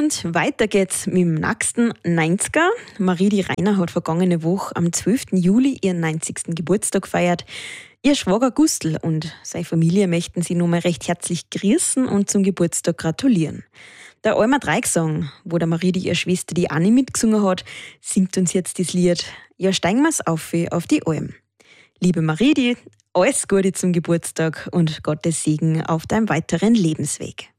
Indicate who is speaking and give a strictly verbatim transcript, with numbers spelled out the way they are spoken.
Speaker 1: Und weiter geht's mit dem nächsten neunziger. Marie die Reiner hat vergangene Woche am zwölften Juli ihren neunzigsten Geburtstag gefeiert. Ihr Schwager Gustl und seine Familie möchten sie nochmal recht herzlich grüßen und zum Geburtstag gratulieren. Der Alma Dreiecksong, wo der Marie die ihre Schwester die Anni mitgesungen hat, singt uns jetzt das Lied Ja steigen wir's auf auf die Alm. Liebe Marie, alles Gute zum Geburtstag und Gottes Segen auf deinem weiteren Lebensweg.